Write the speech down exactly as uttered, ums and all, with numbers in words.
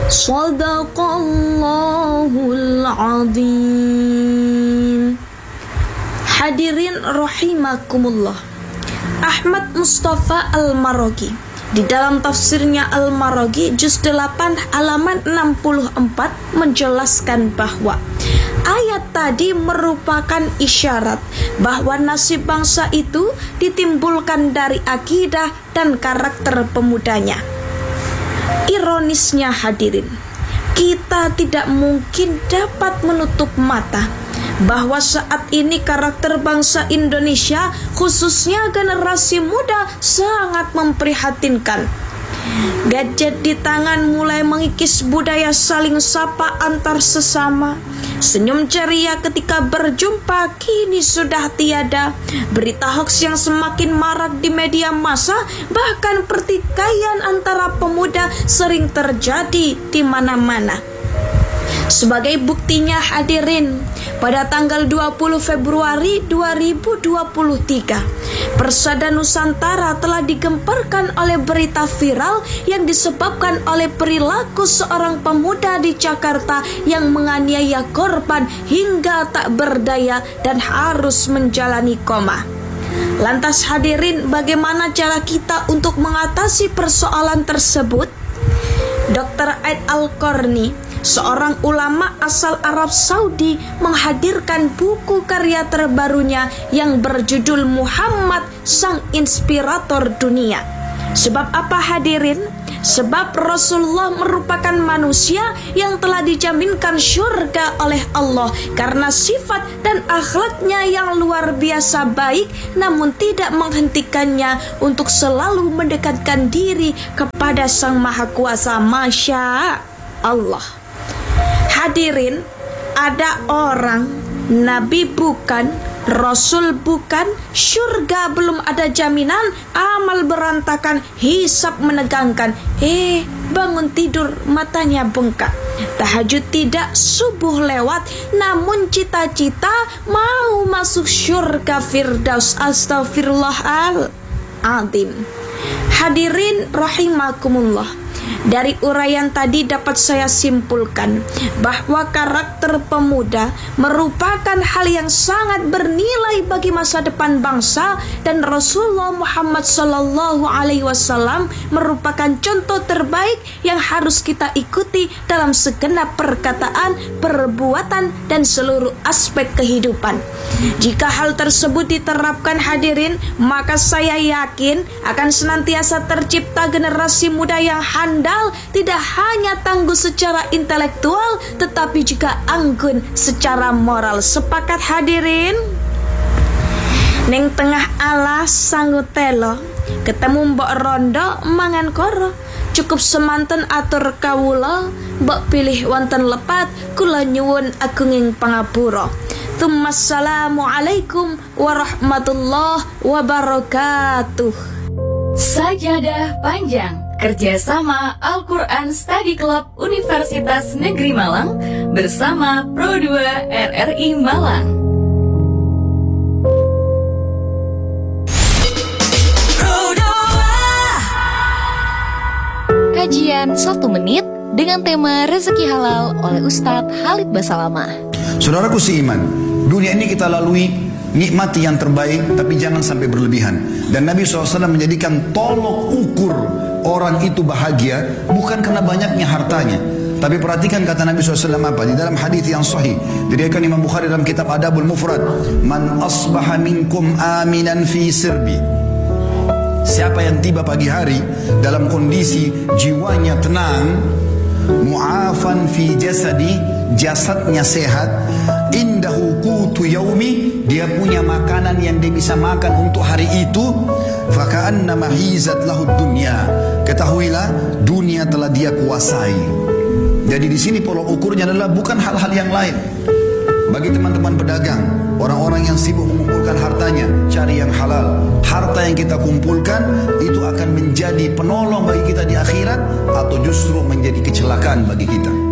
Shadaqallahul azim. Hadirin rahimakumullah, Ahmad Mustafa Al-Maraghi di dalam tafsirnya Al-Maraghi juz delapan halaman enam puluh empat menjelaskan bahwa ayat tadi merupakan isyarat bahwa nasib bangsa itu ditimbulkan dari akidah dan karakter pemudanya. Ironisnya hadirin, kita tidak mungkin dapat menutup mata bahwa saat ini karakter bangsa Indonesia, khususnya generasi muda, sangat memprihatinkan. Gadget di tangan mulai mengikis budaya saling sapa antar sesama. Senyum ceria ketika berjumpa kini sudah tiada. Berita hoaks yang semakin marak di media massa, bahkan pertikaian antara pemuda sering terjadi di mana-mana. Sebagai buktinya hadirin, pada tanggal dua puluh Februari dua ribu dua puluh tiga, Persada Nusantara telah digemparkan oleh berita viral yang disebabkan oleh perilaku seorang pemuda di Jakarta yang menganiaya korban hingga tak berdaya dan harus menjalani koma. Lantas hadirin, bagaimana cara kita untuk mengatasi persoalan tersebut? dokter Aid Al-Qarni, seorang ulama asal Arab Saudi, menghadirkan buku karya terbarunya yang berjudul Muhammad Sang Inspirator Dunia. Sebab apa hadirin? Sebab Rasulullah merupakan manusia yang telah dijaminkan syurga oleh Allah karena sifat dan akhlaknya yang luar biasa baik, namun tidak menghentikannya untuk selalu mendekatkan diri kepada Sang Maha Kuasa. Masya Allah. Hadirin, ada orang, nabi bukan, rasul bukan, syurga belum ada jaminan, amal berantakan, hisab menegangkan. Eh, bangun tidur matanya bengkak. Tahajud tidak, subuh lewat, namun cita-cita mau masuk syurga Firdaus. Astagfirullahaladzim. Hadirin rahimakumullah, dari uraian tadi dapat saya simpulkan bahwa karakter pemuda merupakan hal yang sangat bernilai bagi masa depan bangsa, dan Rasulullah Muhammad Sallallahu Alaihi Wasallam merupakan contoh terbaik yang harus kita ikuti dalam segenap perkataan, perbuatan, dan seluruh aspek kehidupan. Jika hal tersebut diterapkan hadirin, maka saya yakin akan senantiasa tercipta generasi muda yang handal, tidak hanya tangguh secara intelektual, tetapi juga anggun secara moral. Sepakat hadirin? Neng tengah alas sanggup telo, ketemu mbok rondo mangan koro, cukup semanten atur kawula, mbok pilih wonten lepat, kula nyuwun agunging pangapura. Assalamualaikum warahmatullahi wabarakatuh. Sajadah panjang kerjasama Al-Quran Study Club Universitas Negeri Malang bersama Pro dua R R I Malang. Pro dua. Kajian satu menit dengan tema rezeki halal oleh Ustadz Khalid Basalamah. Saudaraku seiman, dunia ini kita lalui, nikmati yang terbaik, tapi jangan sampai berlebihan. Dan Nabi shallallahu alaihi wasallam menjadikan tolok ukur orang itu bahagia bukan karena banyaknya hartanya, tapi perhatikan kata Nabi shallallahu alaihi wasallam apa di dalam hadis yang sahih diriwayatkan Imam Bukhari dalam kitab Adabul Mufrad, man asbaha minkum aminan fi sirbi, siapa yang tiba pagi hari dalam kondisi jiwanya tenang, mu'afan fi jasadi, jasadnya sehat, indahu qutu yaumi, dia punya makanan yang dia bisa makan untuk hari itu, faka'annama hizat lahu dunya, ketahuilah dunia telah dia kuasai. Jadi di sini pola ukurnya adalah bukan hal-hal yang lain. Bagi teman-teman pedagang, orang-orang yang sibuk mengumpulkan hartanya, cari yang halal. Harta yang kita kumpulkan itu akan menjadi penolong bagi kita di akhirat atau justru menjadi kecelakaan bagi kita.